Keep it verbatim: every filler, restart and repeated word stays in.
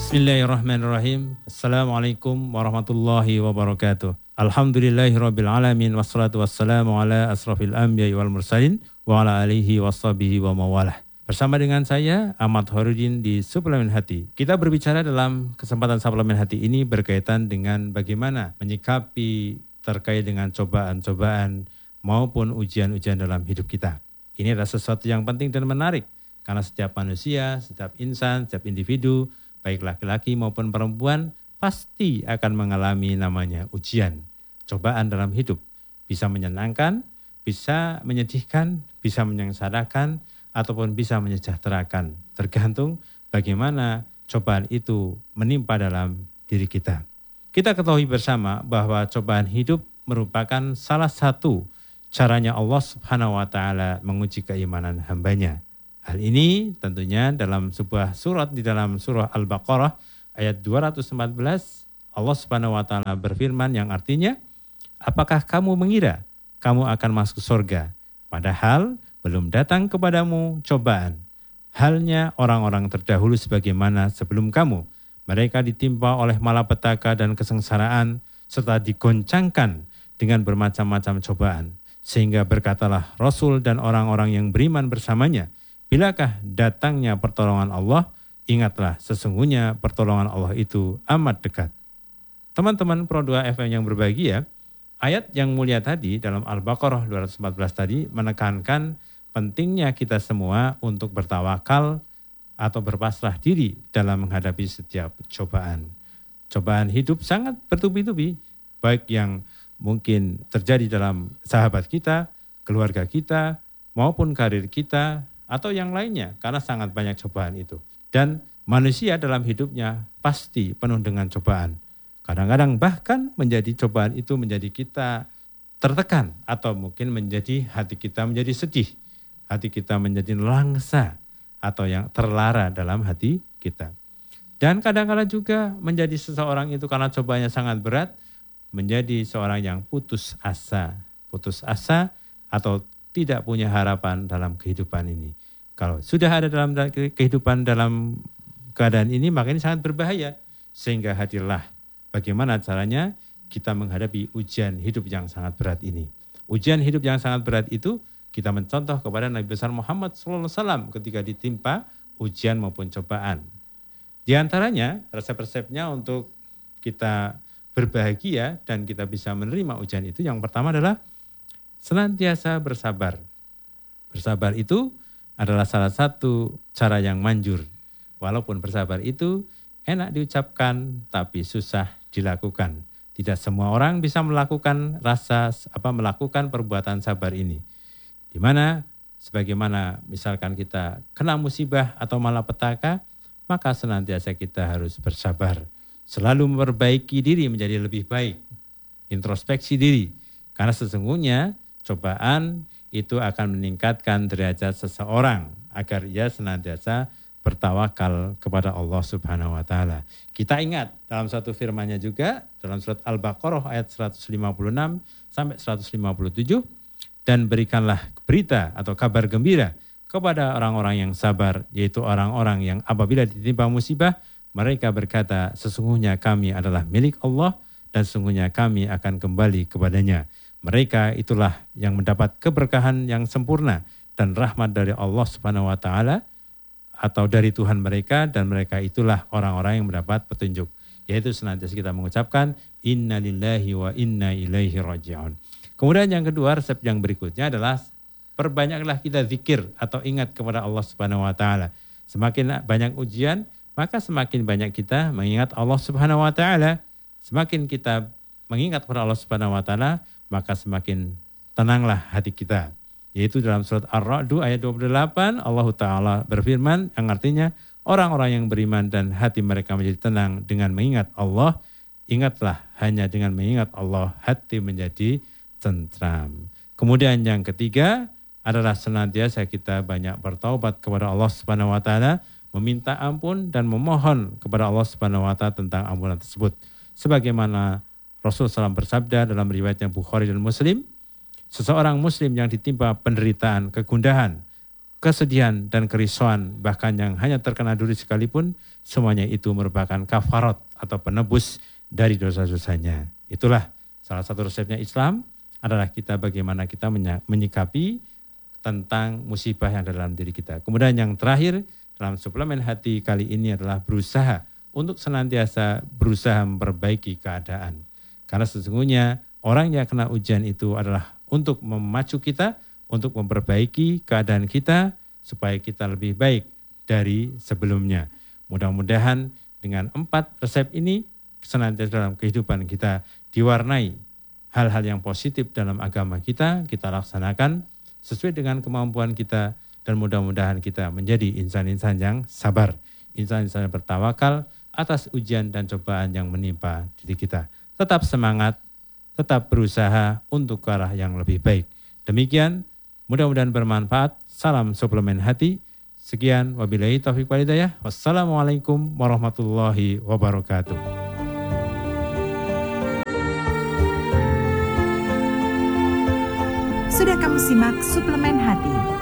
Bismillahirrahmanirrahim. Assalamualaikum warahmatullahi wabarakatuh. Alhamdulillahirabbil alamin wassalatu wassalamu ala asrafil anbiya'i wal mursalin wa ala alihi washabihi wa mawalah. Bersama dengan saya Ahmad Khairuddin di Suplemen Hati. Kita berbicara dalam kesempatan Suplemen Hati ini berkaitan dengan bagaimana menyikapi terkait dengan cobaan-cobaan maupun ujian-ujian dalam hidup kita. Ini adalah sesuatu yang penting dan menarik karena setiap manusia, setiap insan, setiap individu, baik laki-laki maupun perempuan, pasti akan mengalami namanya ujian, cobaan dalam hidup. Bisa menyenangkan, bisa menyedihkan, bisa menyengsarakan, ataupun bisa menyejahterakan. Tergantung bagaimana cobaan itu menimpa dalam diri kita. Kita ketahui bersama bahwa cobaan hidup merupakan salah satu caranya Allah Subhanahu wa Ta'ala menguji keimanan hambanya. Hal ini tentunya dalam sebuah surat di dalam surah Al-Baqarah ayat dua ratus empat belas Allah Subhanahu wa Ta'ala berfirman yang artinya, apakah kamu mengira kamu akan masuk surga padahal belum datang kepadamu cobaan? Halnya orang-orang terdahulu sebagaimana sebelum kamu, mereka ditimpa oleh malapetaka dan kesengsaraan serta digoncangkan dengan bermacam-macam cobaan, sehingga berkatalah Rasul dan orang-orang yang beriman bersamanya, bilakah datangnya pertolongan Allah, ingatlah sesungguhnya pertolongan Allah itu amat dekat. Teman-teman Pro dua F M yang berbahagia, ayat yang mulia tadi dalam Al-Baqarah dua ratus empat belas tadi menekankan pentingnya kita semua untuk bertawakal atau berpasrah diri dalam menghadapi setiap cobaan. Cobaan hidup sangat bertubi-tubi, baik yang mungkin terjadi dalam sahabat kita, keluarga kita, maupun karir kita, atau yang lainnya, karena sangat banyak cobaan itu. Dan manusia dalam hidupnya pasti penuh dengan cobaan. Kadang-kadang bahkan menjadi cobaan itu menjadi kita tertekan, atau mungkin menjadi hati kita menjadi sedih, hati kita menjadi langsa, atau yang terlara dalam hati kita. Dan kadang-kadang juga menjadi seseorang itu karena cobaannya sangat berat, menjadi seorang yang putus asa, putus asa atau tidak punya harapan dalam kehidupan ini. Kalau sudah ada dalam kehidupan dalam keadaan ini, maka ini sangat berbahaya. Sehingga hadirlah bagaimana caranya kita menghadapi ujian hidup yang sangat berat ini. Ujian hidup yang sangat berat itu kita mencontoh kepada Nabi besar Muhammad shallallahu alaihi wasallam ketika ditimpa ujian maupun cobaan. Di antaranya resep-resepnya untuk kita berbahagia dan kita bisa menerima ujian itu, yang pertama adalah senantiasa bersabar. Bersabar itu adalah salah satu cara yang manjur. Walaupun bersabar itu enak diucapkan tapi susah dilakukan. Tidak semua orang bisa melakukan rasa apa melakukan perbuatan sabar ini. Di mana sebagaimana misalkan kita kena musibah atau malapetaka, maka senantiasa kita harus bersabar. Selalu memperbaiki diri menjadi lebih baik. Introspeksi diri. Karena sesungguhnya cobaan itu akan meningkatkan derajat seseorang agar ia senantiasa bertawakal kepada Allah Subhanahu wa Ta'ala. Kita ingat dalam satu firman-Nya juga dalam surat Al-Baqarah ayat seratus lima puluh enam sampai seratus lima puluh tujuh, dan berikanlah berita atau kabar gembira kepada orang-orang yang sabar, yaitu orang-orang yang apabila ditimpa musibah mereka berkata, sesungguhnya kami adalah milik Allah dan sesungguhnya kami akan kembali kepadanya. Mereka itulah yang mendapat keberkahan yang sempurna dan rahmat dari Allah Subhanahu wa Ta'ala atau dari Tuhan mereka, dan mereka itulah orang-orang yang mendapat petunjuk. Yaitu senantiasa kita mengucapkan inna lillahi wa inna ilaihi raji'un. Kemudian yang kedua, resep yang berikutnya adalah perbanyaklah kita zikir atau ingat kepada Allah Subhanahu wa Ta'ala. Semakin banyak ujian, maka semakin banyak kita mengingat Allah Subhanahu wa Ta'ala. Semakin kita mengingat kepada Allah Subhanahu wa Ta'ala, maka semakin tenanglah hati kita. Yaitu dalam surat Ar-Ra'd ayat dua puluh delapan, Allah Ta'ala berfirman yang artinya, orang-orang yang beriman dan hati mereka menjadi tenang dengan mengingat Allah, ingatlah hanya dengan mengingat Allah hati menjadi tentram. Kemudian yang ketiga adalah senantiasa kita banyak bertaubat kepada Allah Subhanahu wa Ta'ala, meminta ampun dan memohon kepada Allah Subhanahu wa Ta'ala tentang ampunan tersebut. Sebagaimana Rasulullah shallallahu alaihi wasallam bersabda dalam riwayatnya Bukhari dan Muslim, seseorang muslim yang ditimpa penderitaan, kegundahan, kesedihan dan kerisauan, bahkan yang hanya terkena duri sekalipun, semuanya itu merupakan kafarat atau penebus dari dosa-dosanya. Itulah salah satu resepnya Islam, adalah kita bagaimana kita menyikapi tentang musibah yang ada dalam diri kita. Kemudian yang terakhir dalam suplemen hati kali ini adalah berusaha untuk senantiasa berusaha memperbaiki keadaan. Karena sesungguhnya orang yang kena ujian itu adalah untuk memacu kita, untuk memperbaiki keadaan kita supaya kita lebih baik dari sebelumnya. Mudah-mudahan dengan empat resep ini senantiasa dalam kehidupan kita diwarnai hal-hal yang positif dalam agama kita, kita laksanakan sesuai dengan kemampuan kita, dan mudah-mudahan kita menjadi insan-insan yang sabar, insan-insan yang bertawakal atas ujian dan cobaan yang menimpa diri kita. Tetap semangat, tetap berusaha untuk ke arah yang lebih baik. Demikian, mudah-mudahan bermanfaat. Salam suplemen hati. Sekian, wabillahi taufiq wal hidayah. Wassalamualaikum warahmatullahi wabarakatuh. Sudah kamu simak suplemen hati.